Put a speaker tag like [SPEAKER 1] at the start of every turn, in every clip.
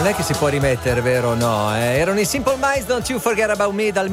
[SPEAKER 1] è che si può rimettere, vero? No, erano i Simple Minds, Don't You Forget About Me dal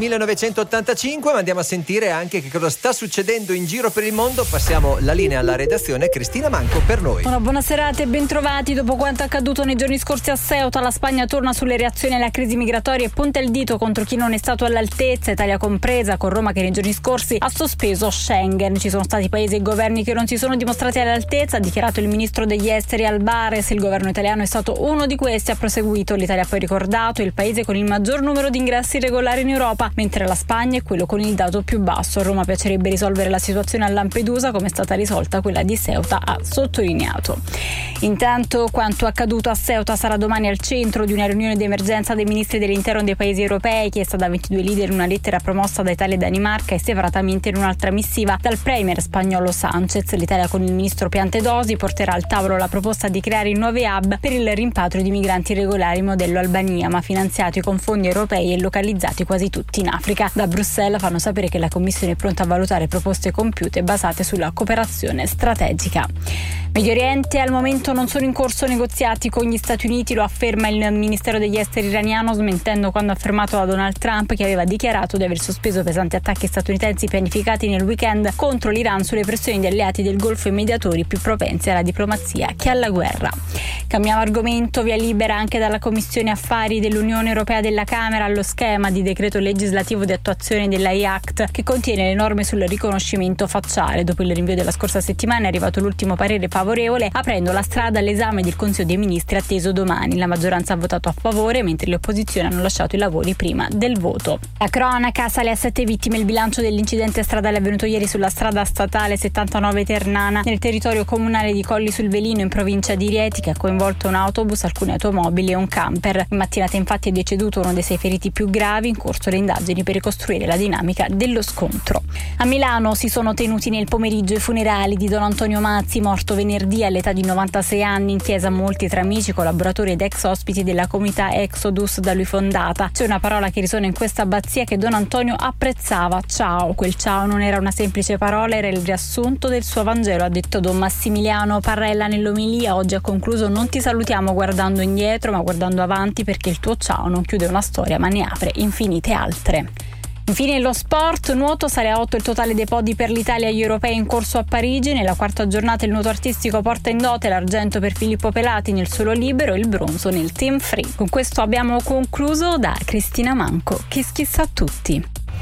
[SPEAKER 1] 1985, ma andiamo a sentire anche che cosa sta succedendo in giro per il mondo. Passiamo la linea alla redazione, Cristina Manco per noi.
[SPEAKER 2] Una buona serata e bentrovati. Dopo quanto accaduto nei giorni scorsi a Ceuta, la Spagna torna sulle reazioni alla crisi migratoria e punta il dito contro chi non è stato all'altezza, Italia compresa, con Roma che nei giorni scorsi ha sospeso Schengen. Ci sono stati paesi e governi che non si sono dimostrati all'altezza, ha dichiarato il ministro degli esteri Albares. Il governo italiano è stato uno di questi, ha proseguito. L'Italia ha poi ricordato il paese con il maggior numero di ingressi regolari in Europa, mentre la Spagna è quello con il dato più basso. A Roma piacerebbe risolvere la situazione a Lampedusa come è stata risolta quella di Ceuta, ha sottolineato. Intanto quanto accaduto a Ceuta sarà domani al centro di una riunione di emergenza dei ministri dell'interno dei paesi europei, chiesta da 22 leader in una lettera promossa da Italia e Danimarca e separatamente in un'altra missiva dal premier spagnolo Sánchez. L'Italia con il ministro Piantedosi porterà al tavolo la proposta di creare nuovi hub per il rimpatrio di migranti irregolari modello Albania, ma finanziati con fondi europei e localizzati quasi tutti in Africa. Da Bruxelles fanno sapere che la Commissione è pronta a valutare proposte compiute basate sulla cooperazione strategica. Medio Oriente, al momento non sono in corso negoziati con gli Stati Uniti, lo afferma il Ministero degli Esteri iraniano, smentendo quanto affermato da Donald Trump, che aveva dichiarato di aver sospeso pesanti attacchi statunitensi pianificati nel weekend contro l'Iran sulle pressioni di alleati del Golfo e mediatori più propensi alla diplomazia che alla guerra. Cambiamo argomento, via libera anche dalla Commissione Affari dell'Unione Europea della Camera allo schema di decreto legislativo di attuazione dell'AI Act, che contiene le norme sul riconoscimento facciale. Dopo il rinvio della scorsa settimana è arrivato l'ultimo parere favorevole, aprendo la strada all'esame del Consiglio dei Ministri atteso domani. La maggioranza ha votato a favore, mentre le opposizioni hanno lasciato i lavori prima del voto. La cronaca, sale a 7 vittime il bilancio dell'incidente stradale avvenuto ieri sulla strada statale 79 Ternana, nel territorio comunale di Colli sul Velino, in provincia di Rieti, che ha coinvolto un autobus, alcune automobili e un camper. In mattinata infatti è deceduto uno dei 6 feriti più gravi, in corso le indagini per ricostruire la dinamica dello scontro. A Milano si sono tenuti nel pomeriggio i funerali di Don Antonio Mazzi, morto venerdì all'età di 96 anni, in chiesa molti tra amici, collaboratori ed ex ospiti della comunità Exodus da lui fondata. C'è una parola che risuona in questa abbazia che Don Antonio apprezzava: ciao. Quel ciao non era una semplice parola, era il riassunto del suo Vangelo, ha detto Don Massimiliano Parrella nell'omilia. Oggi ha concluso: non ti salutiamo guardando indietro ma guardando avanti, perché il tuo ciao non chiude una storia ma ne apre infinite altre. Infine lo sport, nuoto, sale a 8 il totale dei podi per l'Italia agli europei in corso a Parigi. Nella quarta giornata il nuoto artistico porta in dote l'argento per Filippo Pelati nel solo libero e il bronzo nel team free. Con questo abbiamo concluso. Da Cristina Manco, kiss kiss a tutti.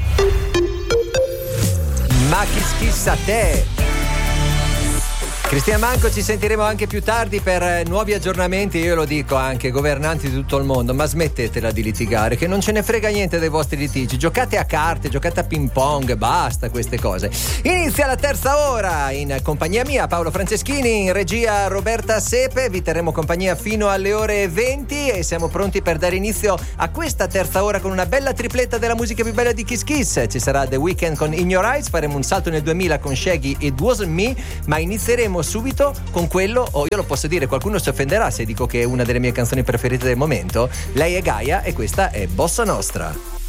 [SPEAKER 1] Ma kiss kiss a te! Cristina Manco, ci sentiremo anche più tardi per nuovi aggiornamenti. Io lo dico anche governanti di tutto il mondo, ma smettetela di litigare, che non ce ne frega niente dei vostri litigi. Giocate a carte, giocate a ping pong, basta queste cose. Inizia la terza ora in compagnia mia, Paolo Franceschini, in regia Roberta Sepe. Vi terremo compagnia fino alle ore 20 e siamo pronti per dare inizio a questa terza ora con una bella tripletta della musica più bella di Kiss Kiss. Ci sarà The Weeknd con In Your Eyes, faremo un salto nel 2000 con Shaggy It Wasn't Me, ma inizieremo subito con quello, io lo posso dire, qualcuno si offenderà se dico che è una delle mie canzoni preferite del momento. Lei è Gaia e questa è Bossa Nostra.